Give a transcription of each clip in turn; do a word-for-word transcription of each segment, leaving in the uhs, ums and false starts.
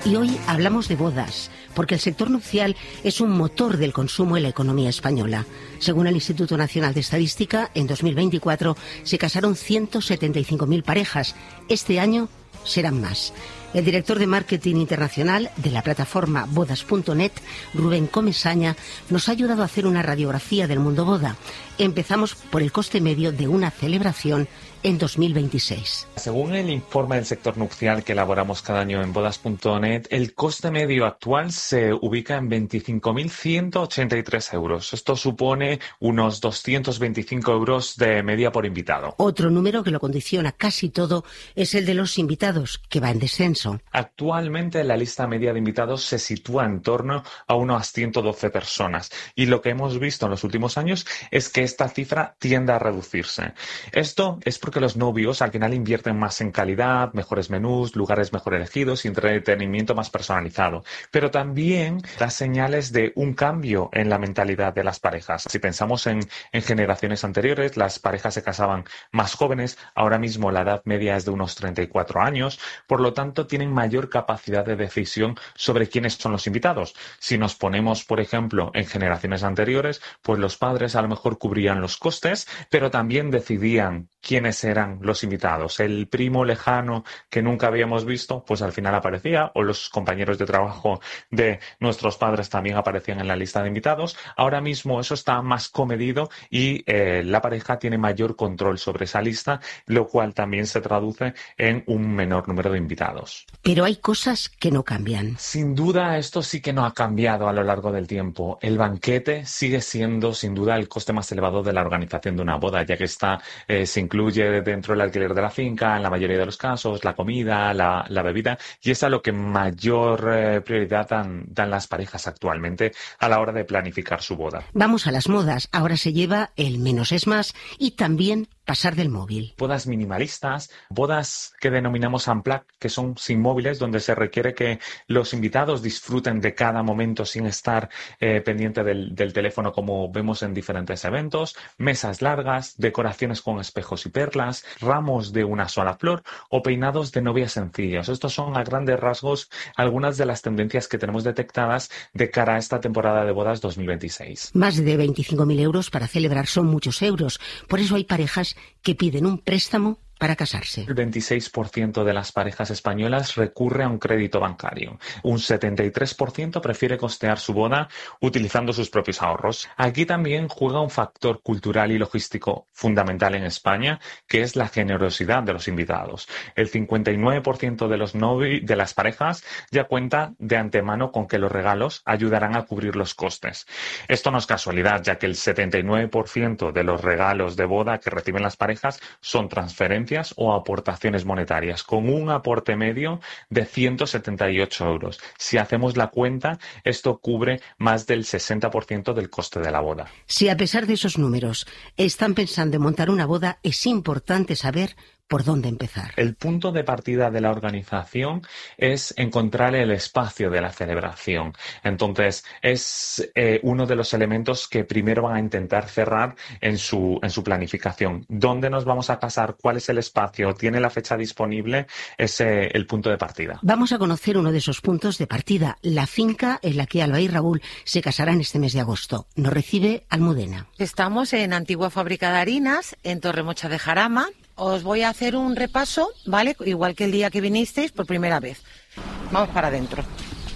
Y hoy hablamos de bodas, porque el sector nupcial es un motor del consumo en la economía española. Según el Instituto Nacional de Estadística, en dos mil veinticuatro se casaron ciento setenta y cinco mil parejas. Este año serán más. El director de Marketing Internacional de la plataforma bodas punto net, Rubén Comesaña, nos ha ayudado a hacer una radiografía del mundo boda. Empezamos por el coste medio de una celebración en dos mil veintiséis. Según el informe del sector nupcial que elaboramos cada año en bodas punto net, el coste medio actual se ubica en veinticinco mil ciento ochenta y tres euros. Esto supone unos doscientos veinticinco euros de media por invitado. Otro número que lo condiciona casi todo es el de los invitados, que va en descenso. Actualmente la lista media de invitados se sitúa en torno a unas ciento doce personas y lo que hemos visto en los últimos años es que esta cifra tiende a reducirse. Esto es porque que los novios al final invierten más en calidad, mejores menús, lugares mejor elegidos y entretenimiento más personalizado. Pero también da señales de un cambio en la mentalidad de las parejas. Si pensamos en, en generaciones anteriores, las parejas se casaban más jóvenes. Ahora mismo la edad media es de unos treinta y cuatro años. Por lo tanto, tienen mayor capacidad de decisión sobre quiénes son los invitados. Si nos ponemos, por ejemplo, en generaciones anteriores, pues los padres a lo mejor cubrían los costes, pero también decidían quiénes eran los invitados. El primo lejano que nunca habíamos visto, pues al final aparecía, o los compañeros de trabajo de nuestros padres también aparecían en la lista de invitados. Ahora mismo eso está más comedido y eh, la pareja tiene mayor control sobre esa lista, lo cual también se traduce en un menor número de invitados. Pero hay cosas que no cambian. Sin duda, esto sí que no ha cambiado a lo largo del tiempo. El banquete sigue siendo, sin duda, el coste más elevado de la organización de una boda, ya que está, eh, se incluye dentro del alquiler de la finca, en la mayoría de los casos, la comida, la, la bebida, y es a lo que mayor eh, prioridad dan, dan las parejas actualmente a la hora de planificar su boda. Vamos a las modas. Ahora se lleva el menos es más y también pasar del móvil. Bodas minimalistas, bodas que denominamos unplugged, que son sin móviles, donde se requiere que los invitados disfruten de cada momento sin estar eh, pendiente del, del teléfono, como vemos en diferentes eventos, mesas largas, decoraciones con espejos y perlas, ramos de una sola flor o peinados de novia sencillos. Estos son a grandes rasgos algunas de las tendencias que tenemos detectadas de cara a esta temporada de bodas dos mil veintiséis. Más de veinticinco mil euros para celebrar son muchos euros. Por eso hay parejas que piden un préstamo para casarse. El veintiséis por ciento de las parejas españolas recurre a un crédito bancario. Un setenta y tres por ciento prefiere costear su boda utilizando sus propios ahorros. Aquí también juega un factor cultural y logístico fundamental en España, que es la generosidad de los invitados. El cincuenta y nueve por ciento de los novi- de las parejas ya cuenta de antemano con que los regalos ayudarán a cubrir los costes. Esto no es casualidad, ya que el setenta y nueve por ciento de los regalos de boda que reciben las parejas son transferencias o aportaciones monetarias, con un aporte medio de ciento setenta y ocho euros. Si hacemos la cuenta, esto cubre más del sesenta por ciento del coste de la boda. Si a pesar de esos números están pensando en montar una boda, es importante saber por dónde empezar. El punto de partida de la organización es encontrar el espacio de la celebración. Entonces, es eh, uno de los elementos que primero van a intentar cerrar en su, en su planificación. ¿Dónde nos vamos a casar? ¿Cuál es el espacio? ¿Tiene la fecha disponible? Es eh, el punto de partida. Vamos a conocer uno de esos puntos de partida, la finca en la que Alba y Raúl se casarán este mes de agosto. Nos recibe Almudena. Estamos en Antigua Fábrica de Harinas, en Torremocha de Jarama. Os voy a hacer un repaso, ¿vale? Igual que el día que vinisteis por primera vez. Vamos para adentro.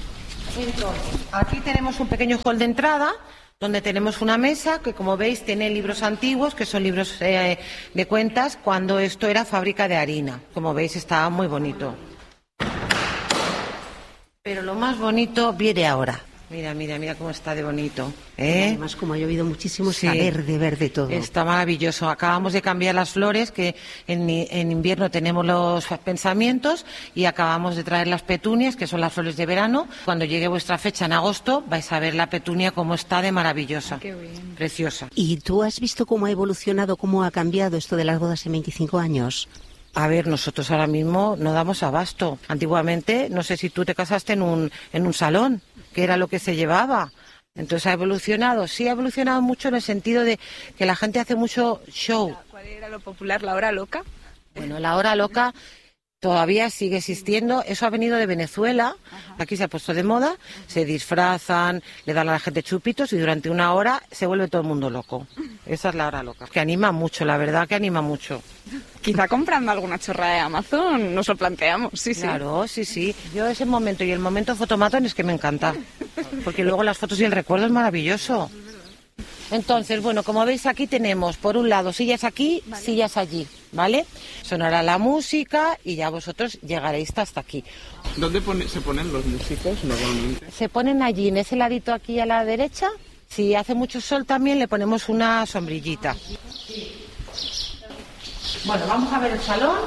Entonces, aquí tenemos un pequeño hall de entrada, donde tenemos una mesa que, como veis, tiene libros antiguos, que son libros eh, de cuentas, cuando esto era fábrica de harina. Como veis, está muy bonito. Pero lo más bonito viene ahora. Mira, mira, mira cómo está de bonito, ¿eh? Además, como ha llovido muchísimo, Sí. está verde, verde todo. Está maravilloso. Acabamos de cambiar las flores, que en, en invierno tenemos los pensamientos, y acabamos de traer las petunias, que son las flores de verano. Cuando llegue vuestra fecha en agosto, vais a ver la petunia cómo está de maravillosa. Qué bien. Preciosa. ¿Y tú has visto cómo ha evolucionado, cómo ha cambiado esto de las bodas en veinticinco años? A ver, nosotros ahora mismo no damos abasto. Antiguamente, no sé si tú te casaste en un, en un salón, que era lo que se llevaba. Entonces ha evolucionado, sí ha evolucionado mucho en el sentido de que la gente hace mucho show. ¿Cuál era lo popular, la hora loca? Bueno, la hora loca Todavía sigue existiendo, eso ha venido de Venezuela, aquí se ha puesto de moda, se disfrazan, le dan a la gente chupitos y durante una hora se vuelve todo el mundo loco. Esa es la hora loca, que anima mucho, la verdad que anima mucho. Quizá comprando alguna chorrada de Amazon nos lo planteamos, sí, sí. Claro, sí, sí. Yo ese momento y el momento fotomatón es que me encanta, porque luego las fotos y el recuerdo es maravilloso. Entonces, bueno, como veis aquí tenemos, por un lado, sillas aquí, vale. sillas allí, ¿vale? Sonará la música y ya vosotros llegaréis hasta aquí. ¿Dónde pone, se ponen los músicos normalmente? Se ponen allí, en ese ladito aquí a la derecha. Si hace mucho sol también le ponemos una sombrillita. Bueno, vamos a ver el salón.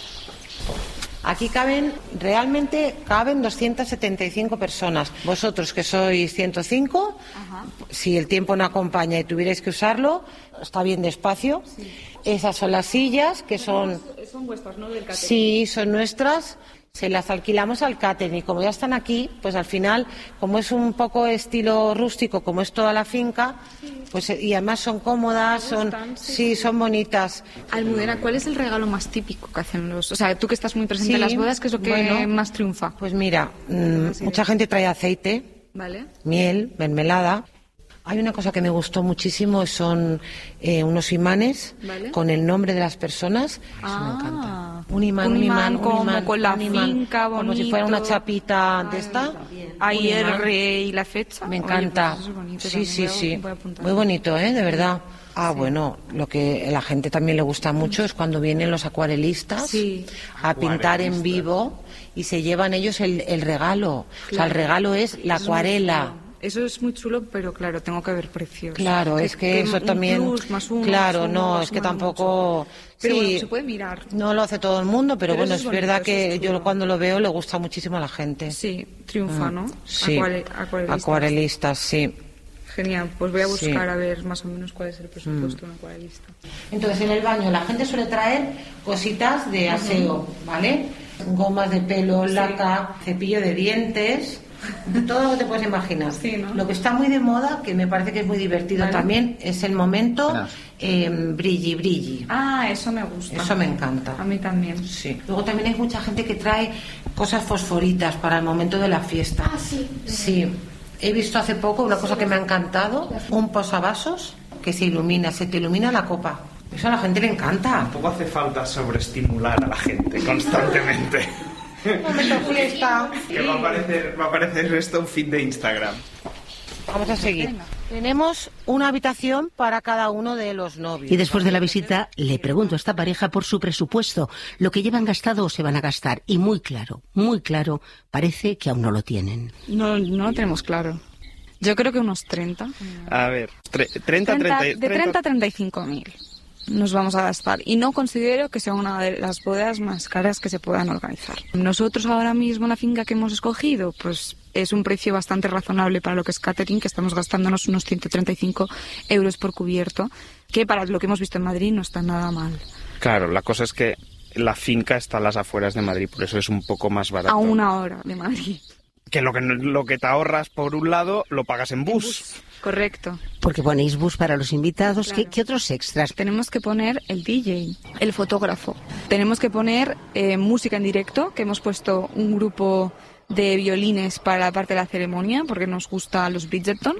Aquí caben, realmente caben doscientas setenta y cinco personas. Vosotros que sois ciento cinco, ajá. Si el tiempo no acompaña y tuvierais que usarlo, está bien de espacio. Sí. Esas son las sillas que son... Son vuestras, ¿no? Del catering. Sí, son nuestras. Se las alquilamos al catering y como ya están aquí, pues al final, como es un poco estilo rústico, como es toda la finca, pues y además son cómodas, son sí, son bonitas. Almudena, ¿cuál es el regalo más típico que hacen los...? O sea, tú que estás muy presente sí, en las bodas, ¿qué es lo que bueno, más triunfa? Pues mira, mmm, mucha gente trae aceite, ¿vale? Miel, mermelada. Hay una cosa que me gustó muchísimo, son eh, unos imanes, ¿vale? Con el nombre de las personas. Ah, eso me encanta. Un imán, un un imán, imán, como un imán, con la un imán, finca, bonito. Como si fuera una chapita de esta. Ahí el rey y la fecha. Me encanta. Oye, pues bonito, sí, sí, voy a, sí. voy a Muy bonito, ¿eh? De verdad. Ah, sí. Bueno, lo que a la gente también le gusta mucho es cuando vienen los acuarelistas sí. a pintar en vivo y se llevan ellos el, el regalo. Claro. O sea, el regalo es la es acuarela. Eso es muy chulo, pero claro, tengo que ver precios. Claro, es que, que eso un también... Plus, más uno, claro, más uno, no, más es que uno, tampoco... Pero sí, bueno, se puede mirar. No lo hace todo el mundo, pero, pero bueno, es, es bonito, verdad que es yo cuando lo veo le gusta muchísimo a la gente. Sí, triunfa, ¿no? Sí, Acuare, acuarelistas. acuarelistas, sí. Genial, pues voy a buscar sí. a ver más o menos cuál es el presupuesto de mm. un acuarelista. Entonces, en el baño la gente suele traer cositas de aseo, ¿vale? Gomas de pelo, sí. laca, cepillo de dientes... Todo lo que te puedes imaginar. Sí, ¿no? Lo que está muy de moda, que me parece que es muy divertido ¿vale? también, es el momento eh, brilli brilli. Ah, eso me gusta. Eso me encanta. A mí también. Sí. Luego también hay mucha gente que trae cosas fosforitas para el momento de la fiesta. Ah, sí. Sí. He visto hace poco una cosa que me ha encantado, un posavasos que se ilumina, se te ilumina la copa. Eso a la gente le encanta. Tampoco hace falta sobreestimular a la gente constantemente. Momento fiesta. Que va a aparecer, va a aparecer esto un feed de Instagram. Vamos a seguir. Venga. Tenemos una habitación para cada uno de los novios. Y después de la visita le pregunto a esta pareja por su presupuesto, lo que llevan gastado o se van a gastar. Y muy claro, muy claro, parece que aún no lo tienen. No, no lo tenemos claro. Yo creo que unos treinta. A ver, tre- treinta, treinta, treinta, de treinta a treinta y cinco mil. Nos vamos a gastar y no considero que sea una de las bodas más caras que se puedan organizar. Nosotros ahora mismo la finca que hemos escogido pues es un precio bastante razonable para lo que es catering, que estamos gastándonos unos ciento treinta y cinco euros por cubierto, que para lo que hemos visto en Madrid no está nada mal. Claro, la cosa es que la finca está a las afueras de Madrid, por eso es un poco más barato. A una hora de Madrid. Que lo que lo que te ahorras por un lado lo pagas en bus. En bus. Correcto. Porque ponéis bus para los invitados. Claro. ¿Qué, ¿Qué otros extras? Tenemos que poner el D J, el fotógrafo. Tenemos que poner eh, música en directo, que hemos puesto un grupo de violines para la parte de la ceremonia, porque nos gusta los Bridgerton.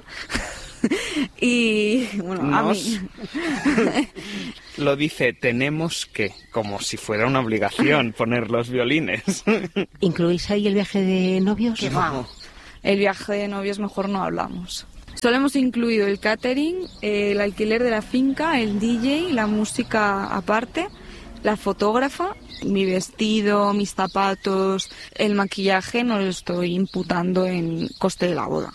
Y bueno, nos, a mí lo dice tenemos que, como si fuera una obligación poner los violines. ¿Incluís ahí el viaje de novios? ¿Qué va? El viaje de novios mejor no hablamos. Solo hemos incluido el catering, el alquiler de la finca, el D J, la música aparte, la fotógrafa, mi vestido, mis zapatos, el maquillaje no lo estoy imputando en coste de la boda.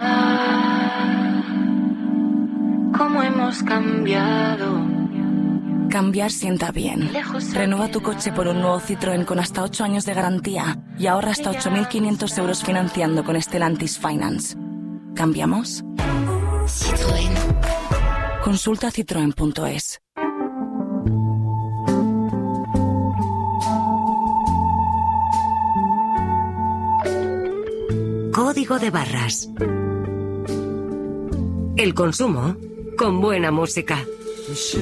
¿Cómo hemos cambiado? Cambiar sienta bien. Renueva tu coche por un nuevo Citroën con hasta ocho años de garantía y ahorra hasta ocho mil quinientos euros financiando con Stellantis Finance. ¿Cambiamos? Citroën. Consulta citroen punto es. Código de barras. El consumo con buena música.